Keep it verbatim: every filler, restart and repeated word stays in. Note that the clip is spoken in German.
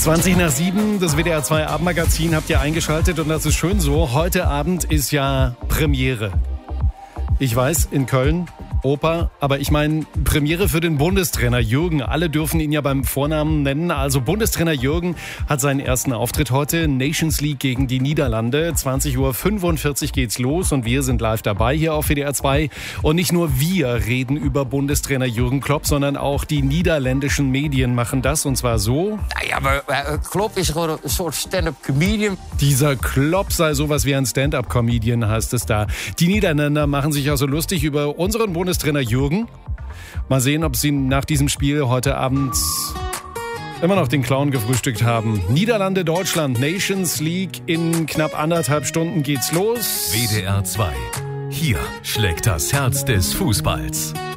zwanzig nach sieben, das W D R zwei Abendmagazin habt ihr eingeschaltet und das ist schön so. Heute Abend ist ja Premiere. Ich weiß, in Köln, Oper, aber ich meine Premiere für den Bundestrainer Jürgen. Alle dürfen ihn ja beim Vornamen nennen. Also Bundestrainer Jürgen hat seinen ersten Auftritt heute. Nations League gegen die Niederlande. zwanzig Uhr fünfundvierzig geht's los und wir sind live dabei hier auf W D R zwei. Und nicht nur wir reden über Bundestrainer Jürgen Klopp, sondern auch die niederländischen Medien machen das und zwar so. Ja, aber Klopp ist gewoon een soort Stand-up-Comedian. Dieser Klopp sei sowas wie ein Stand-up-Comedian, heißt es da. Die Niederländer machen sich also lustig über unseren Bundestrainer Trainer Jürgen. Mal sehen, ob sie nach diesem Spiel heute Abend immer noch den Clown gefrühstückt haben. Niederlande, Deutschland, Nations League. In knapp anderthalb Stunden geht's los. W D R zwei. Hier schlägt das Herz des Fußballs.